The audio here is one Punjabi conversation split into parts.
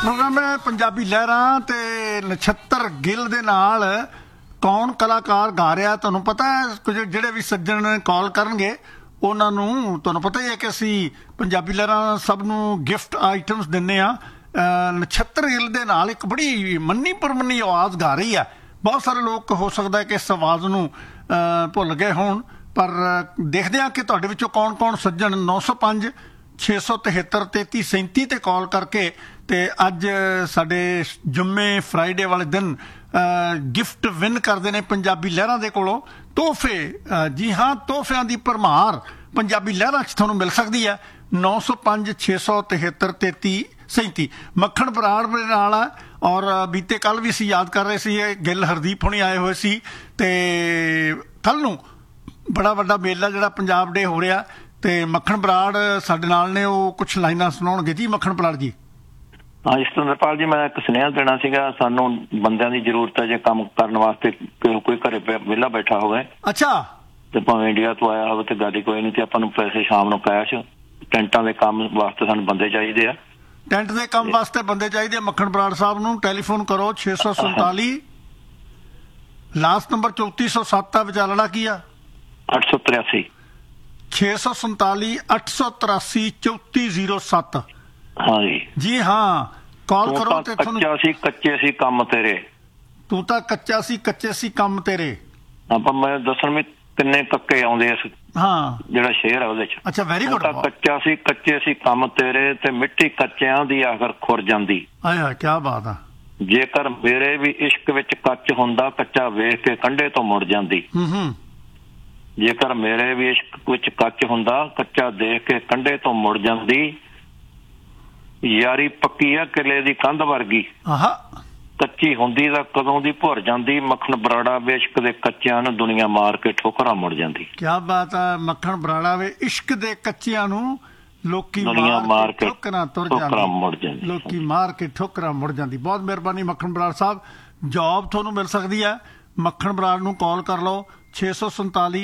ਪ੍ਰੋਗਰਾਮ ਹੈ ਪੰਜਾਬੀ ਲਹਿਰਾਂ ਤੇ ਨਛੱਤਰ ਗਿੱਲ ਦੇ ਨਾਲ ਕੌਣ ਕਲਾਕਾਰ ਗਾ ਰਿਹਾ। ਤੁਹਾਨੂੰ ਪਤਾ ਹੈ ਕੁਝ ਜਿਹੜੇ ਵੀ ਸੱਜਣ ਕਾਲ ਕਰਨਗੇ ਉਹਨਾਂ ਨੂੰ ਤੁਹਾਨੂੰ ਪਤਾ ਹੀ ਹੈ ਕਿ ਅਸੀਂ ਪੰਜਾਬੀ ਲਹਿਰਾਂ ਸਭ ਨੂੰ ਗਿਫਟ ਆਈਟਮਸ ਦਿੰਦੇ ਹਾਂ। ਨਛੱਤਰ ਗਿੱਲ ਦੇ ਨਾਲ ਇੱਕ ਬੜੀ ਮੰਨੀ ਪਰਮੰਨੀ ਆਵਾਜ਼ ਗਾ ਰਹੀ ਹੈ। ਬਹੁਤ ਸਾਰੇ ਲੋਕ ਹੋ ਸਕਦਾ ਕਿ ਇਸ ਆਵਾਜ਼ ਨੂੰ ਭੁੱਲ ਗਏ ਹੋਣ, ਪਰ ਦੇਖਦੇ ਹਾਂ ਕਿ ਤੁਹਾਡੇ ਵਿੱਚੋਂ ਕੌਣ ਕੌਣ ਸੱਜਣ 905 673 3337 ਤੇ ਕਾਲ ਕਰਕੇ ਤੇ ਅੱਜ ਸਾਡੇ ਜੁੰਮੇ ਫਰਾਈਡੇ ਵਾਲੇ ਦਿਨ ਗਿਫਟ ਵਿਨ ਕਰਦੇ ਨੇ ਪੰਜਾਬੀ ਲਹਿਰਾਂ ਦੇ ਕੋਲੋਂ ਤੋਹਫੇ। ਜੀ ਹਾਂ, ਤੋਹਫਿਆਂ ਦੀ ਭਰਮਾਰ ਪੰਜਾਬੀ ਲਹਿਰਾਂ 'ਚ ਤੁਹਾਨੂੰ ਮਿਲ ਸਕਦੀ ਹੈ। 905 673 3337 ਮੱਖਣ ਬਰਾੜ ਮੇਰੇ ਨਾਲ ਹੈ ਔਰ ਬੀਤੇ ਕੱਲ ਵੀ ਅਸੀਂ ਯਾਦ ਕਰ ਰਹੇ ਸੀ ਗਿੱਲ ਹਰਦੀਪ ਹੁਣੀ ਆਏ ਹੋਏ ਸੀ ਤੇ ਕੱਲ ਨੂੰ ਬੜਾ ਵੱਡਾ ਮੇਲਾ ਜਿਹੜਾ ਪੰਜਾਬ ਡੇ ਹੋ ਰਿਹਾ ਤੇ ਮੱਖਣ ਬਰਾੜ ਸਾਡੇ ਨਾਲ ਨੇ, ਉਹ ਕੁਛ ਲਾਈਨਾਂ ਸੁਣਾਉਣਗੇ। ਜੀ ਮੱਖਣ ਬਰਾੜ ਜੀ। ਹਾਂ ਸਤਿੰਦਰਪਾਲ ਜੀ, ਮੈਂ ਇੱਕ ਸੁਨੇਹਾ ਦੇਣਾ ਸੀਗਾ। ਸਾਨੂੰ ਬੰਦਿਆਂ ਦੀ ਜ਼ਰੂਰਤ ਹੈ ਜੇ ਕੰਮ ਕਰਨ ਵਾਸਤੇ, ਕੋਈ ਘਰੇ ਵਿਹਲਾ ਬੈਠਾ ਹੋਵੇ। ਅੱਛਾ। ਤੇ ਭਾਵੇਂ ਇੰਡੀਆ ਤੋਂ ਆਇਆ ਹੋਵੇ ਤੇ ਗੱਲ ਕੋਈ ਨਹੀਂ, ਤੇ ਆਪਾਂ ਨੂੰ ਪੈਸੇ ਸ਼ਾਮ ਨੂੰ ਕੈਸ਼ ਟੈਂਟਾਂ ਦੇ ਕੰਮ ਵਾਸਤੇ ਸਾਨੂੰ ਬੰਦੇ ਚਾਹੀਦੇ ਆ। ਟੈਂਟ ਦੇ ਕੰਮ ਵਾਸਤੇ ਬੰਦੇ ਚਾਹੀਦੇ ਆ ਮੱਖਣ ਬਰਾੜ ਸਾਹਿਬ ਨੂੰ। ਟੈਲੀਫੋਨ ਕਰੋ 647 ਲਾਸਟ ਨੰਬਰ 3407 ਆ। ਵਿਚਾਲੜਾ ਕੀ ਆ? 883 647 883 3407। ਹਾਂ ਜੀ। ਜੀ ਹਾਂ, ਕਾਲ ਕਰੋ ਤੇ ਤੁਹਾਨੂੰ। ਕੱਚਾ ਸੀ ਕੱਚੇ ਸੀ ਕੰਮ ਤੇਰੇ। ਤੂੰ ਤਾਂ ਕੱਚਾ ਸੀ ਕੱਚੇ ਸੀ ਕੰਮ ਤੇਰੇ। ਆਪਾਂ ਮੈਂ ਦੱਸਣ ਵੀ ਕਿੰਨੇ ਕੱਕੇ ਆਉਂਦੇ ਇਸ ਜਿਹੜਾ ਸ਼ੇਰ ਆ ਉਹਦੇ ਚ। ਅੱਛਾ, ਵੈਰੀ ਗੁੱਡ। ਕੱਚਾ ਸੀ ਕੱਚੇ ਸੀ ਕੰਮ ਤੇਰੇ ਤੇ ਮਿੱਟੀ ਕੱਚਿਆਂ ਦੀ ਆਖਰ ਖੁਰ ਜਾਂਦੀ। ਆਇਆ ਕੀ ਬਾਤ ਆ। ਜੇਕਰ ਮੇਰੇ ਵੀ ਇਸ਼ਕ ਵਿੱਚ ਕੱਚ ਹੁੰਦਾ ਕੱਚਾ ਵੇਖ ਕੇ ਕੰਢੇ ਤੋਂ ਮੁੜ ਜਾਂਦੀ। ਜੇਕਰ ਮੇਰੇ ਵੀ ਇਸ਼ਕ ਵਿੱਚ ਕੱਚ ਹੁੰਦਾ ਕੱਚਾ ਦੇਖ ਕੇ ਕੰਢੇ ਤੋਂ ਮੁੜ ਜਾਂਦੀ। ਯਾਰੀ ਪੱਕੀ ਆ ਕਿਲੇ ਦੀ ਕੰਧ ਵਰਗੀ, ਕੱਚੀ ਹੁੰਦੀ ਤਾਂ ਕਦੋਂ ਦੀ ਭੁਰ ਜਾਂਦੀ। ਮੱਖਣ ਬਰਾੜਾ ਵੇ ਇਸ਼ਕ ਦੇ ਕੱਚਿਆਂ ਨੂੰ ਦੁਨੀਆ ਮਾਰ ਕੇ ਠੋਕਰਾਂ ਮੁੜ ਜਾਂਦੀ। ਕਿਆ ਬਾਤ ਆ। ਮੱਖਣ ਬਰਾੜਾ ਵੇ ਇਸ਼ਕ ਦੇ ਕੱਚਿਆਂ ਨੂੰ ਲੋਕੀ ਮਾਰ ਕੇ ਠੋਕਰਾਂ ਮੁੜ ਜਾਂਦੀ। ਲੋਕੀ ਮਾਰ ਕੇ ਠੋਕਰਾਂ ਮੁੜ ਜਾਂਦੀ। ਬਹੁਤ ਮਿਹਰਬਾਨੀ ਮੱਖਣ ਬਰਾੜ ਸਾਹਿਬ। ਜੋਬ ਤੁਹਾਨੂੰ ਮਿਲ ਸਕਦੀ ਹੈ। ਮੱਖਣ ਬਰਾੜ ਨੂੰ ਕਾਲ ਕਰ ਲਓ 647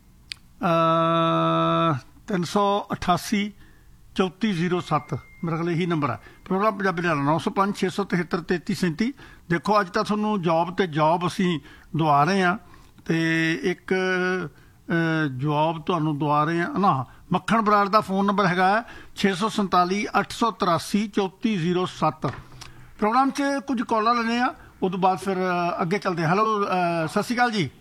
388 3407। ਮੇਰੇ ਕੋਲ ਇਹੀ ਨੰਬਰ ਹੈ। ਪ੍ਰੋਗਰਾਮ ਪੰਜਾਬੀ ਲਹਿਰਾਂ 905 673 3337। ਦੇਖੋ ਅੱਜ ਤਾਂ ਤੁਹਾਨੂੰ ਜੋਬ ਤੇ ਜੋਬ ਅਸੀਂ ਦਵਾ ਰਹੇ ਹਾਂ ਤੇ ਇੱਕ ਜੋਬ ਤੁਹਾਨੂੰ ਦਵਾ ਰਹੇ ਹਾਂ ਨਾ। ਮੱਖਣ ਬਰਾੜ ਦਾ ਫੋਨ ਨੰਬਰ ਹੈਗਾ 647 883 3407। ਪ੍ਰੋਗਰਾਮ 'ਚ ਕੁਝ ਕਾਲਾਂ ਲੈਣੇ ਆ, ਉਹ ਤੋਂ ਬਾਅਦ ਫਿਰ ਅੱਗੇ ਚੱਲਦੇ। ਹੈਲੋ, ਸਤਿ ਸ਼੍ਰੀ ਅਕਾਲ ਜੀ।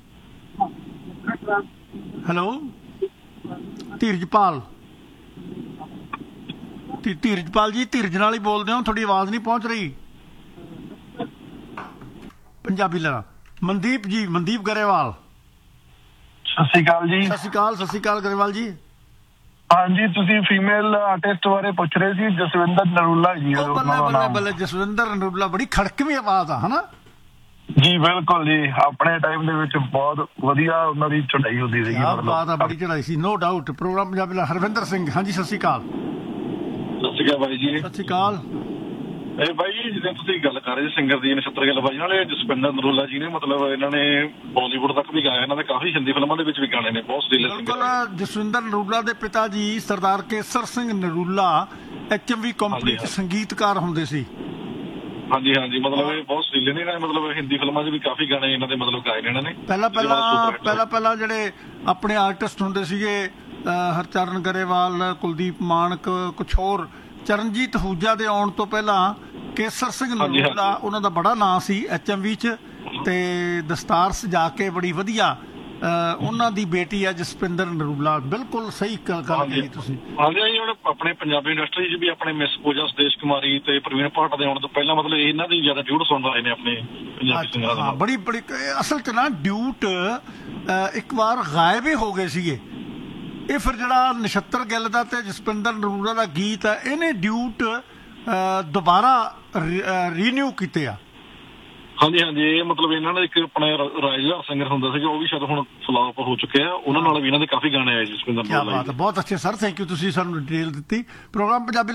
ਹੈਲੋ, ਧੀਰਜਪਾਲ ਜੀ, ਧੀਰਜ ਨਾਲ ਹੀ ਬੋਲਦੇ ਹੋ। ਤੁਹਾਡੀ ਆਵਾਜ਼ ਨਹੀਂ ਪਹੁੰਚ ਰਹੀ। ਪੰਜਾਬੀ ਲਹਿਰਾਂ ਮਨਦੀਪ ਜੀ, ਮਨਦੀਪ ਗਰੇਵਾਲ। ਸਤਿ ਸ਼੍ਰੀ ਅਕਾਲ ਜੀ। ਸਤਿ ਸ਼੍ਰੀ ਅਕਾਲ ਗਰੇਵਾਲ ਜੀ। ਹਾਂਜੀ, ਤੁਸੀਂ ਫੀਮੇਲ ਆਰਟਿਸਟ ਬਾਰੇ ਪੁੱਛ ਰਹੇ ਸੀ। ਜਸਵਿੰਦਰ ਨਰੂਲਾ ਜੀ। ਬੱਲੇ ਜਸਵਿੰਦਰ ਨਰੂਲਾ, ਬੜੀ ਖੜਕਵੀਂ ਆਵਾਜ਼ ਆ ਹਨਾ ਜੀ। ਬਿਲਕੁਲ ਜੀ, ਆਪਣੇ ਟਾਈਮ ਦੇ ਵਿੱਚ ਬਹੁਤ ਵਧੀਆ ਉਹਨਾਂ ਦੀ ਚੜਾਈ ਹੁੰਦੀ ਸੀ। ਬਾਤ ਆ, ਬੜੀ ਚੜਾਈ ਸੀ, no doubt. Programme Punjabi Harvinder Singh. ਹਾਂਜੀ, ਸਤਿ ਸ਼੍ਰੀ ਅਕਾਲ। ਸਤਿ ਸ਼੍ਰੀ ਅਕਾਲ ਬਾਈ ਜੀ। ਸਤਿ ਸ਼੍ਰੀ ਅਕਾਲ। ਇਹ ਬਾਈ ਜੀ ਜਿਵੇਂ ਤੁਸੀਂ ਗੱਲ ਕਰ ਰਹੇ ਸਿੰਗਰ ਦੀ ਨਛੱਤਰ ਗਿੱਲ ਬਾਈ ਨਾਲ, ਜਸਵਿੰਦਰ ਨਰੂਲਾ ਜੀ ਨੇ ਮਤਲਬ ਇਹਨਾਂ ਨੇ ਬਾਲੀਵੁੱਡ ਤੱਕ ਵੀ ਗਾਇਆ। ਇਹਨਾਂ ਦੇ ਕਾਫੀ ਹਿੰਦੀ ਫਿਲਮਾਂ ਦੇ ਵਿੱਚ ਵੀ ਗਾਣੇ ਨੇ। ਬਹੁਤ ਸੁਰੀਲੇ ਸਿੰਗਰ। ਜਸਵਿੰਦਰ ਨਰੂਲਾ ਦੇ ਪਿਤਾ ਜੀ ਸਰਦਾਰ ਕੇਸਰ ਸਿੰਘ ਨਰੂਲਾ HMV ਕੰਪਨੀ ਚ ਸੰਗੀਤਕਾਰ ਹੁੰਦੇ ਸੀ। ਹਾਂਜੀ, ਮਤਲਬ ਇਹ ਬਹੁਤ ਸੁਰੀਲੇ ਨੇ। ਇਹਨਾਂ ਨੇ ਮਤਲਬ ਹਿੰਦੀ ਫਿਲਮਾਂ 'ਚ ਵੀ ਕਾਫੀ ਗਾਣੇ ਇਹਨਾਂ ਦੇ ਮਤਲਬ ਗਾਏ ਨੇ ਇਹਨਾਂ ਨੇ। ਪਹਿਲਾਂ ਜਿਹੜੇ ਆਪਣੇ ਆਰਟਿਸਟ ਹੁੰਦੇ ਸੀਗੇ ਹਰਚਰਨ ਗਰੇਵਾਲ, ਕੁਲਦੀਪ ਮਾਨਕ, ਕੁਛ ਹੋਰ, ਚਰਨਜੀਤ ਹੂਜਾ ਦੇ ਆਉਣ ਤੋਂ ਪਹਿਲਾਂ ਕੇਸਰ ਸਿੰਘ ਨਰੂਲਾ ਉਹਨਾਂ ਦਾ ਬੜਾ ਨਾਂ ਸੀ HMV 'ਚ ਤੇ ਦਸਤਾਰ ਸਜਾ ਕੇ ਬੜੀ ਵਧੀਆ। ਉਹਨਾਂ ਦੀ ਬੇਟੀ ਆ ਜਸਪਿੰਦਰ ਨਰੂਲਾ। ਬਿਲਕੁਲ ਸਹੀ ਗੱਲ ਕਹੀ ਤੁਸੀਂ। ਹਾਂਜੀ, ਹੁਣ ਆਪਣੇ ਪੰਜਾਬੀ ਇੰਡਸਟਰੀ 'ਚ ਵੀ ਆਪਣੇ ਮਿਸ ਪੂਜਾ, ਸੁਦੇਸ਼ ਕੁਮਾਰੀ ਤੇ ਪ੍ਰਵੀਨ ਭਾਟ ਦੇ ਆਉਣ ਤੋਂ ਪਹਿਲਾਂ ਮਤਲਬ ਇਹਨਾਂ ਦੀ ਜ਼ਿਆਦਾ ਡਿਊਟ ਸੁਣ ਰਹੇ ਨੇ ਆਪਣੇ ਪੰਜਾਬੀ ਸਿੰਗਰਾਂ ਦਾ। ਬੜੀ ਅਸਲ 'ਚ ਨਾ ਡਿਊਟ ਇੱਕ ਵਾਰ ਗਾਇਬ ਹੀ ਹੋ ਗਏ ਸੀਗੇ। ਇਹ ਫਿਰ ਜਿਹੜਾ ਨਛੱਤਰ ਗਿੱਲ ਦਾ ਤੇ ਜਸਪਿੰਦਰ ਨਰੂਲਾ ਦਾ ਗੀਤ ਹੈ, ਇਹਨੇ ਡਿਊਟ ਦੁਬਾਰਾ ਰੀਨਿਊ ਕੀਤੇ ਆ। ਹਾਂਜੀ, ਇਹ ਮਤਲਬ ਇਹਨਾਂ ਨੇ ਇੱਕ ਆਪਣੇ ਰਾਜਾ ਸਿੰਗਰ ਹੁੰਦਾ ਸੀਗਾ, ਉਹ ਵੀ ਸ਼ਾਇਦ ਹੁਣ ਫਲਾਪ ਹੋ ਚੁੱਕੇ ਆ। ਉਹਨਾਂ ਨਾਲ ਵੀ ਇਹਨਾਂ ਦੇ ਕਾਫੀ ਗਾਣੇ ਆਏ ਜਸਪਿੰਦਰ ਨਰੂਲਾ। ਬਹੁਤ ਅੱਛੇ ਸਰ, ਥੈਂਕ ਯੂ, ਤੁਸੀਂ ਸਾਨੂੰ ਡਿਟੇਲ ਦਿੱਤੀ। ਪ੍ਰੋਗਰਾਮ ਪੰਜਾਬੀ